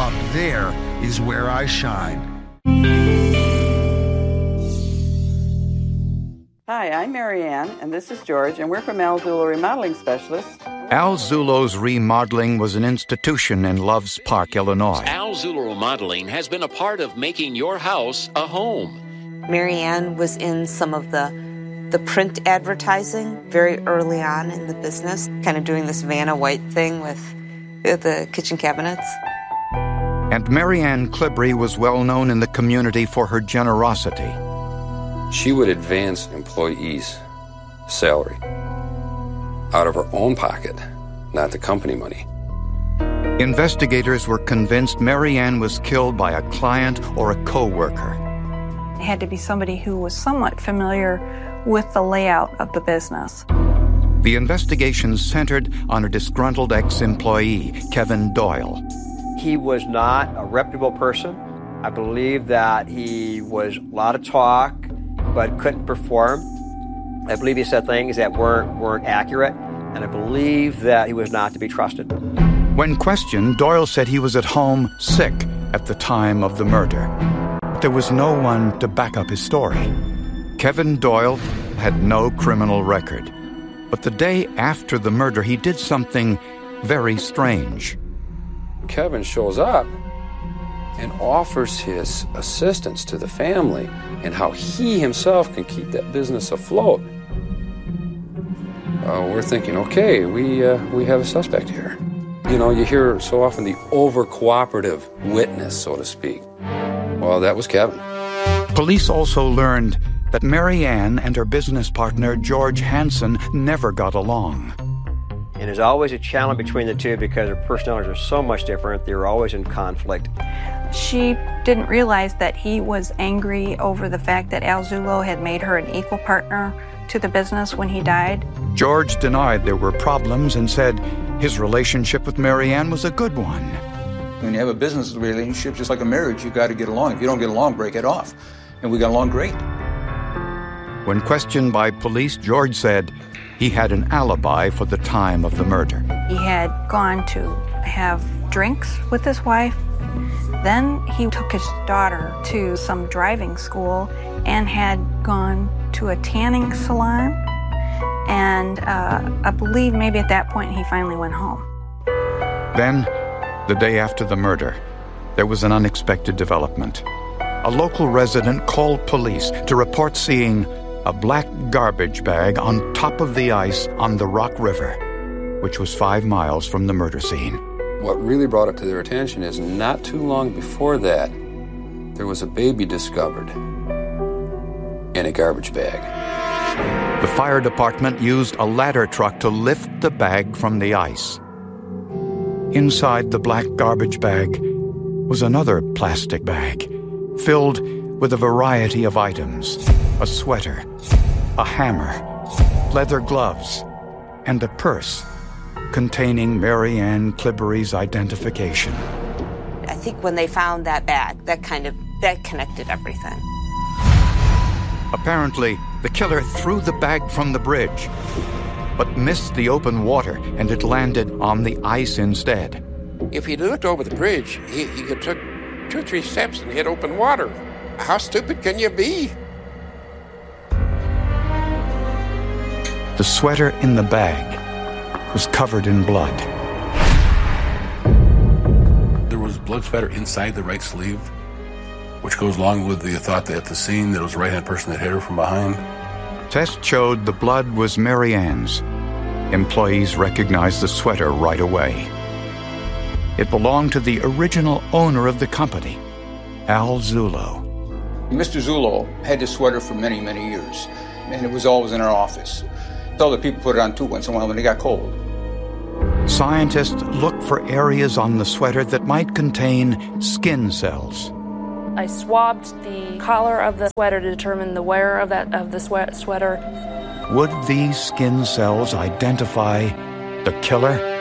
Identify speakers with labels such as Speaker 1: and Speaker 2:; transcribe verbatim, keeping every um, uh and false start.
Speaker 1: Up there is where I shine.
Speaker 2: Hi, I'm Mary Ann, and this is George, and we're from Al Zullo Remodeling Specialists.
Speaker 3: Al Zullo's Remodeling was an institution in Loves Park, Illinois.
Speaker 4: Al Zullo Remodeling has been a part of making your house a home.
Speaker 5: Mary Ann was in some of the the print advertising very early on in the business, kind of doing this Vanna White thing with, with the kitchen cabinets.
Speaker 3: And Mary Ann Klibri was well known in the community for her generosity.
Speaker 6: She would advance employees' salary out of her own pocket, not the company money.
Speaker 3: Investigators were convinced Mary Ann was killed by a client or a co-worker.
Speaker 7: It had to be somebody who was somewhat familiar with the layout of the business.
Speaker 3: The investigation centered on a disgruntled ex-employee, Kevin Doyle.
Speaker 8: He was not a reputable person. I believe that he was a lot of talk, but couldn't perform. I believe he said things that weren't weren't accurate, and I believe that he was not to be trusted.
Speaker 3: When questioned, Doyle said he was at home sick at the time of the murder. But there was no one to back up his story. Kevin Doyle had no criminal record. But the day after the murder, he did something very strange.
Speaker 6: Kevin shows up and offers his assistance to the family and how he himself can keep that business afloat. Uh, we're thinking, okay, we uh, we have a suspect here. You know, you hear so often the over-cooperative witness, so to speak. Well, that was Kevin.
Speaker 3: Police also learned that Mary Ann and her business partner, George Hansen, never got along.
Speaker 8: And there's always a challenge between the two because their personalities are so much different. They were always in conflict.
Speaker 7: She didn't realize that he was angry over the fact that Al Zullo had made her an equal partner to the business when he died.
Speaker 3: George denied there were problems and said his relationship with Mary Ann was a good one.
Speaker 9: When you have a business relationship, just like a marriage, you got to get along. If you don't get along, break it off. And we got along great.
Speaker 3: When questioned by police, George said he had an alibi for the time of the murder.
Speaker 7: He had gone to have drinks with his wife. Then he took his daughter to some driving school and had gone to a tanning salon. And uh, I believe maybe at that point he finally went home.
Speaker 3: Then, the day after the murder, there was an unexpected development. A local resident called police to report seeing a black garbage bag on top of the ice on the Rock River, which was five miles from the murder scene.
Speaker 6: What really brought it to their attention is not too long before that, there was a baby discovered in a garbage bag.
Speaker 3: The fire department used a ladder truck to lift the bag from the ice. Inside the black garbage bag was another plastic bag filled with a variety of items: a sweater, a hammer, leather gloves, and a purse containing Mary Ann Klibri's identification.
Speaker 5: I think when they found that bag, that kind of, that connected everything.
Speaker 3: Apparently, the killer threw the bag from the bridge, but missed the open water and it landed on the ice instead.
Speaker 10: If he'd looked over the bridge, he, he could took two or three steps and hit open water. How stupid can you be?
Speaker 3: The sweater in the bag was covered in blood.
Speaker 11: There was blood spatter inside the right sleeve, which goes along with the thought that at the scene that it was the right-hand person that hit her from behind.
Speaker 3: Tests showed the blood was Mary Ann's. Employees recognized the sweater right away. It belonged to the original owner of the company, Al Zullo.
Speaker 9: Mister Zullo had this sweater for many, many years, and it was always in our office. Other people put it on too once in a while when it got cold.
Speaker 3: Scientists looked for areas on the sweater that might contain skin cells.
Speaker 12: I swabbed the collar of the sweater to determine the wearer of that of the sweat sweater.
Speaker 3: Would these skin cells identify the killer?